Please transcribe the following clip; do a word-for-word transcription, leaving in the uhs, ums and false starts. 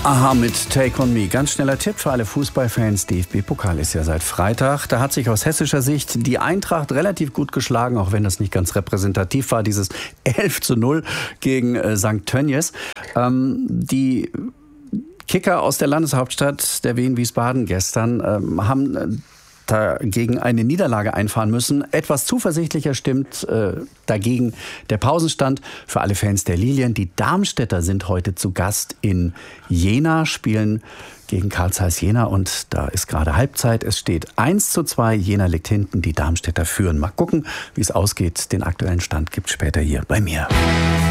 Aha, mit Take on Me. Ganz schneller Tipp für alle Fußballfans. D F B-Pokal ist ja seit Freitag. Da hat sich aus hessischer Sicht die Eintracht relativ gut geschlagen, auch wenn das nicht ganz repräsentativ war, dieses elf zu null gegen äh, Sankt Tönnies. Ähm, die Kicker aus der Landeshauptstadt, der Wien Wiesbaden gestern, ähm, haben äh, dagegen eine Niederlage einfahren müssen. Etwas zuversichtlicher stimmt äh, dagegen der Pausenstand für alle Fans der Lilien. Die Darmstädter sind heute zu Gast in Jena, spielen gegen Carl Zeiss Jena und da ist gerade Halbzeit. Es steht eins zu zwei, Jena liegt hinten, die Darmstädter führen. Mal gucken, wie es ausgeht. Den aktuellen Stand gibt es später hier bei mir.